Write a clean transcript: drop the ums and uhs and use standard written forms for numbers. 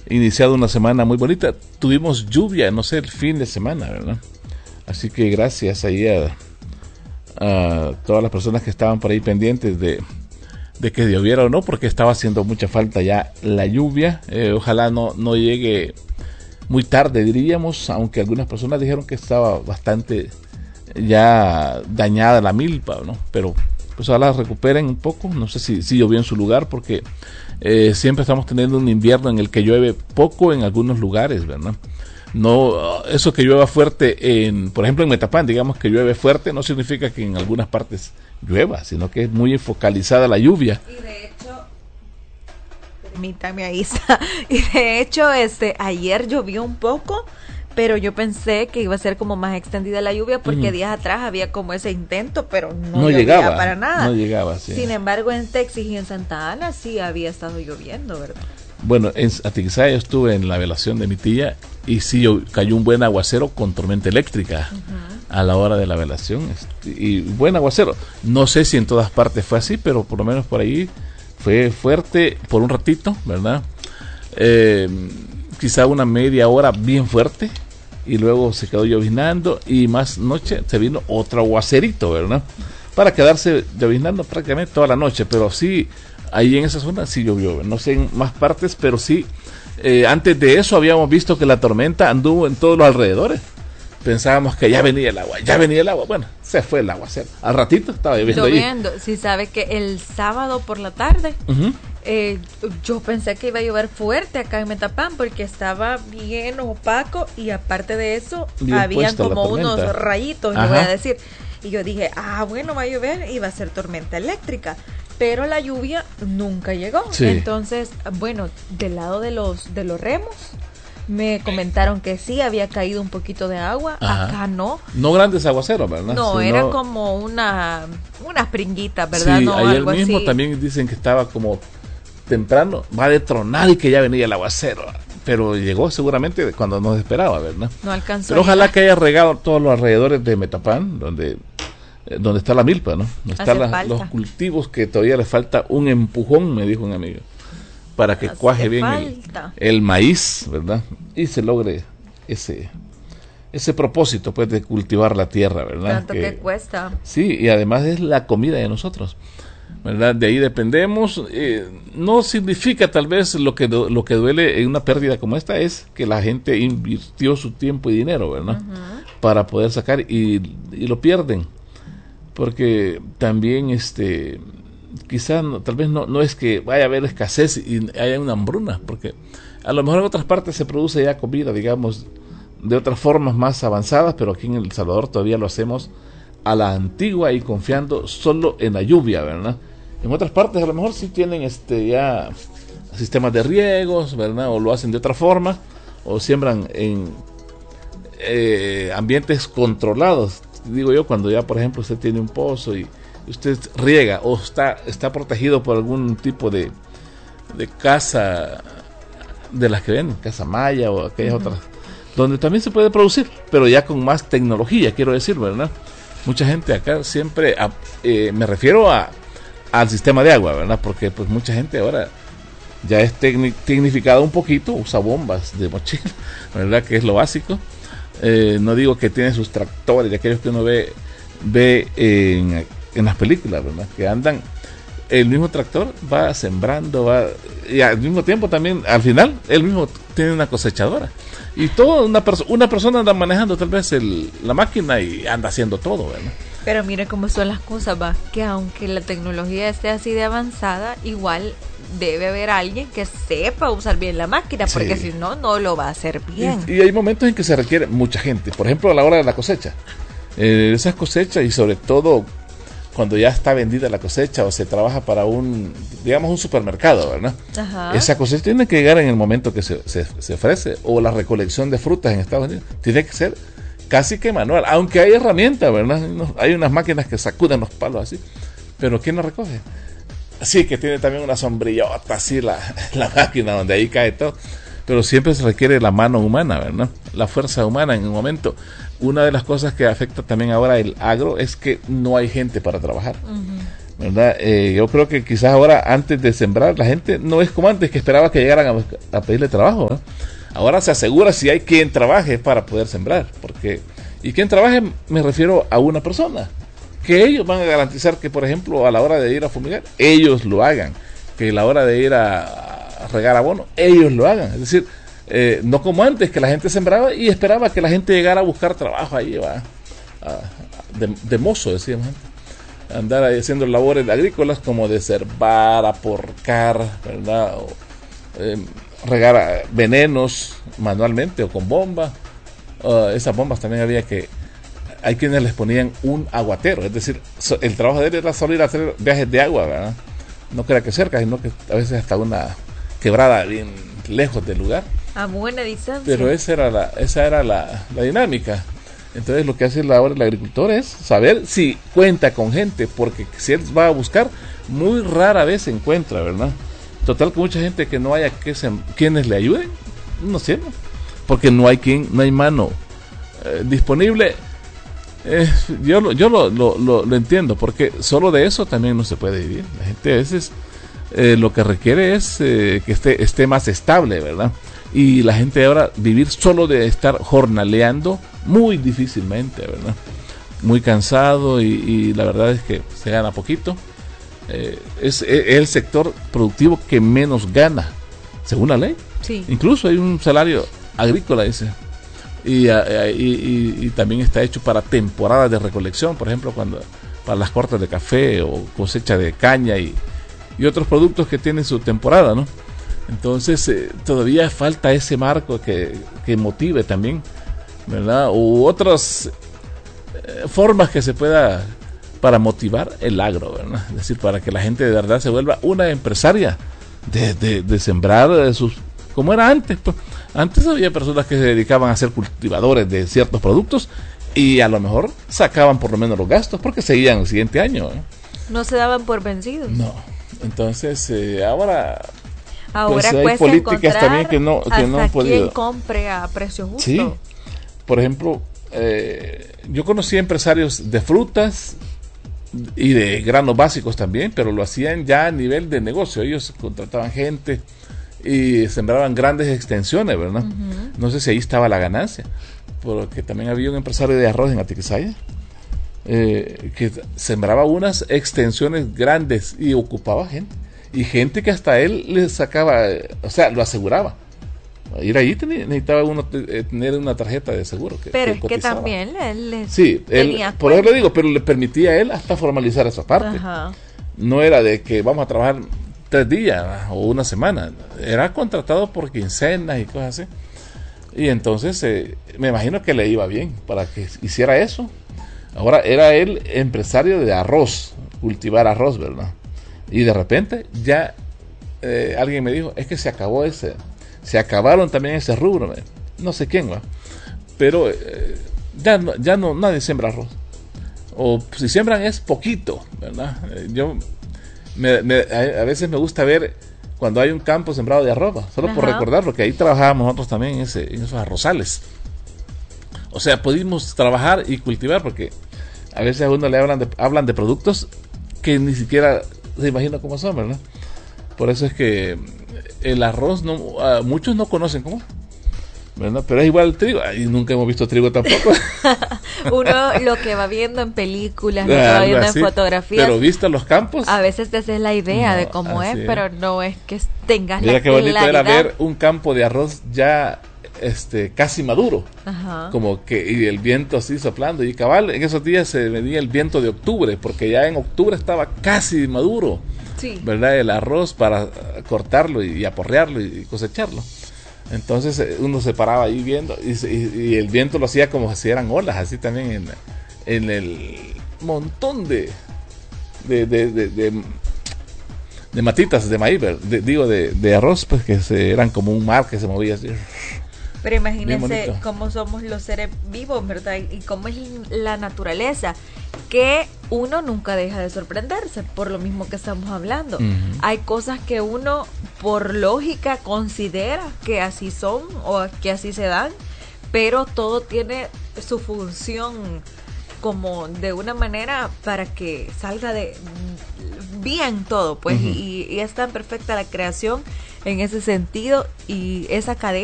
iniciado una semana muy bonita. Tuvimos lluvia, no sé, el fin de semana, ¿verdad? Así que gracias ahí a todas las personas que estaban por ahí pendientes de que lloviera o no, porque estaba haciendo mucha falta ya la lluvia. Ojalá no llegue muy tarde, diríamos, aunque algunas personas dijeron que estaba bastante ya dañada la milpa, ¿no? Pero pues ojalá recuperen un poco. No sé si llovió en su lugar, porque siempre estamos teniendo un invierno en el que llueve poco en algunos lugares, ¿verdad? No, eso que llueva fuerte por ejemplo en Metapán, digamos que llueve fuerte, no significa que en algunas partes llueva, sino que es muy focalizada la lluvia. Y de hecho, permítame ahí, y de hecho ayer llovió un poco, pero yo pensé que iba a ser como más extendida la lluvia, porque días atrás había como ese intento, pero no llegaba para nada. No llegaba, sí. Sin embargo, en Texas y en Santa Ana sí había estado lloviendo, ¿verdad? Bueno, en Atiquizaya yo estuve en la velación de mi tía y sí cayó un buen aguacero con tormenta eléctrica a la hora de la velación. Y buen aguacero. No sé si en todas partes fue así, pero por lo menos por ahí fue fuerte por un ratito, ¿verdad? Quizá una media hora bien fuerte y luego se quedó lloviznando y más noche se vino otro aguacerito, ¿verdad? Para quedarse lloviznando prácticamente toda la noche, pero sí... Ahí en esa zona sí llovió, no sé en más partes, pero sí, antes de eso habíamos visto que la tormenta anduvo en todos los alrededores. Pensábamos que ya venía el agua, bueno, se fue el aguacero. Al ratito estaba lloviendo. Sí, sabe que el sábado por la tarde, yo pensé que iba a llover fuerte acá en Metapán, porque estaba bien opaco y aparte de eso, habían como unos rayitos, le voy a decir. Y yo dije, bueno, va a llover y va a ser tormenta eléctrica. Pero la lluvia nunca llegó. Sí. Entonces, bueno, del lado de los remos, me comentaron que sí había caído un poquito de agua. Acá no. No grandes aguaceros, ¿verdad? No, era como unas pringuitas, ¿verdad? Sí, no, ayer algo mismo así. También dicen que estaba como temprano, va a detronar y que ya venía el aguacero. Pero llegó seguramente cuando nos esperaba, ¿verdad? No alcanzó. Pero ojalá que haya regado todos los alrededores de Metapán, donde está la milpa, ¿no? Donde están los cultivos, que todavía le falta un empujón, me dijo un amigo, para que cuaje bien el maíz, ¿verdad? Y se logre ese propósito, pues, de cultivar la tierra, ¿verdad? Tanto que cuesta. Sí, y además es la comida de nosotros, ¿verdad? De ahí dependemos. No significa tal vez lo que duele en una pérdida como esta es que la gente invirtió su tiempo y dinero, ¿verdad? Para poder sacar y lo pierden. Porque también quizá tal vez no es que vaya a haber escasez y haya una hambruna, porque a lo mejor en otras partes se produce ya comida, digamos, de otras formas más avanzadas, pero aquí en El Salvador todavía lo hacemos a la antigua y confiando solo en la lluvia, ¿verdad? En otras partes a lo mejor sí tienen ya sistemas de riegos, ¿verdad? O lo hacen de otra forma, o siembran en ambientes controlados. Digo yo, cuando ya por ejemplo usted tiene un pozo y usted riega o está protegido por algún tipo de casa de las que ven, casa maya o aquellas otras, donde también se puede producir, pero ya con más tecnología, quiero decir, ¿verdad? Mucha gente acá siempre, me refiero al sistema de agua, ¿verdad? Porque pues mucha gente ahora ya es tecnificada un poquito, usa bombas de mochila, ¿verdad? Que es lo básico. No digo que tienen sus tractores, de aquellos que uno ve en las películas, ¿verdad? Que andan, el mismo tractor va sembrando, y al mismo tiempo también, al final, él mismo tiene una cosechadora. Y todo, una persona anda manejando tal vez la máquina y anda haciendo todo, ¿verdad? Pero mire cómo son las cosas, que aunque la tecnología esté así de avanzada, igual debe haber alguien que sepa usar bien la máquina, porque si no, no lo va a hacer bien. Y hay momentos en que se requiere mucha gente, por ejemplo a la hora de la cosecha, esas cosechas, y sobre todo cuando ya está vendida la cosecha o se trabaja para un supermercado, ¿verdad? Esa cosecha tiene que llegar en el momento que se ofrece, o la recolección de frutas en Estados Unidos tiene que ser casi que manual, aunque hay herramientas, ¿verdad? Hay unas máquinas que sacuden los palos así, pero ¿quién la recoge? Sí, que tiene también una sombrillota así la máquina donde ahí cae todo, pero siempre se requiere la mano humana, ¿verdad? La fuerza humana en un momento. Una de las cosas que afecta también ahora el agro es que no hay gente para trabajar, ¿verdad? Yo creo que quizás ahora, antes de sembrar, la gente no es como antes, que esperaba que llegaran a pedirle trabajo, ¿no? Ahora se asegura si hay quien trabaje para poder sembrar, y quien trabaje me refiero a una persona, que ellos van a garantizar que, por ejemplo, a la hora de ir a fumigar, ellos lo hagan, que a la hora de ir a regar abono, ellos lo hagan, es decir, no como antes, que la gente sembraba y esperaba que la gente llegara a buscar trabajo ahí, de mozo, decíamos antes, andar ahí haciendo labores agrícolas como de cervar, aporcar, ¿verdad? O, regar venenos manualmente o con bomba. Esas bombas también hay quienes les ponían un aguatero, es decir, el trabajo de él era solo ir a hacer viajes de agua, ¿verdad? No que era que cerca, sino que a veces hasta una quebrada bien lejos del lugar. A buena distancia. Pero esa era la dinámica. Entonces lo que hace ahora el agricultor es saber si cuenta con gente, porque si él va a buscar, muy rara vez se encuentra, ¿verdad? Total, que mucha gente que no haya quienes le ayuden, no sé, porque no hay mano disponible. Yo lo entiendo, porque solo de eso también no se puede vivir. La gente a veces lo que requiere es que esté más estable, ¿verdad? Y la gente ahora vivir solo de estar jornaleando muy difícilmente, ¿verdad? Muy cansado y la verdad es que se gana poquito. Es el sector productivo que menos gana, según la ley. Sí. Incluso hay un salario agrícola, dice. Y también está hecho para temporadas de recolección, por ejemplo, para las cortes de café o cosecha de caña y otros productos que tienen su temporada, ¿no? Entonces todavía falta ese marco que motive también, ¿verdad? U otras formas que se pueda para motivar el agro, ¿verdad? Es decir, para que la gente de verdad se vuelva una empresaria de sembrar como era antes, pues. Antes había personas que se dedicaban a ser cultivadores de ciertos productos y a lo mejor sacaban por lo menos los gastos porque seguían el siguiente año, ¿eh? No se daban por vencidos. No. Entonces ahora pues hay políticas también que no han podido. Quien compre a precio justo. Sí. Por ejemplo, yo conocí empresarios de frutas y de granos básicos también, pero lo hacían ya a nivel de negocio. Ellos contrataban gente y sembraban grandes extensiones, ¿verdad? Uh-huh. No sé si ahí estaba la ganancia, porque también había un empresario de arroz en Atiquizaya que sembraba unas extensiones grandes y ocupaba gente. Y gente que hasta él le sacaba, o sea, lo aseguraba. Ir ahí necesitaba uno tener una tarjeta de seguro. Pero es que también él sí, por eso le digo, pero le permitía a él hasta formalizar esa parte. Ajá. No era de que vamos a trabajar 3 días o una semana. Era contratado por quincenas y cosas así. Y entonces me imagino que le iba bien para que hiciera eso. Ahora era él empresario de arroz, cultivar arroz, ¿verdad? Y de repente ya alguien me dijo, es que se acabaron también ese rubro, no sé quién va, pero ya no nadie siembra arroz, o si siembran es poquito, ¿verdad? Yo a veces me gusta ver cuando hay un campo sembrado de arroz, solo Ajá. por recordar, porque ahí trabajábamos nosotros también en esos arrozales. O sea, pudimos trabajar y cultivar, porque a veces a uno le hablan de productos que ni siquiera se imagina cómo son, ¿verdad? Por eso es que el arroz muchos no conocen cómo, ¿verdad? Pero es igual el trigo, y nunca hemos visto trigo tampoco. Uno lo que va viendo en películas, lo que va viendo en fotografías, pero visto en los campos, a veces te haces la idea de cómo es, pero no es que tengas Mira la qué bonito claridad. era ver un campo de arroz ya casi maduro. Ajá. Como que y el viento así soplando, y cabal en esos días se venía el viento de octubre, porque ya en octubre estaba casi maduro, sí. ¿verdad? El arroz para cortarlo y aporrearlo y cosecharlo. Entonces uno se paraba ahí viendo y el viento lo hacía como si eran olas, así también en el montón de matitas de maíz, de arroz, pues que eran como un mar que se movía así. Pero imagínense cómo somos los seres vivos, ¿verdad? Y cómo es la naturaleza, que uno nunca deja de sorprenderse por lo mismo que estamos hablando. Uh-huh. Hay cosas que uno, por lógica, considera que así son o que así se dan, pero todo tiene su función como de una manera para que salga bien todo, pues, y es tan perfecta la creación en ese sentido, y esa cadena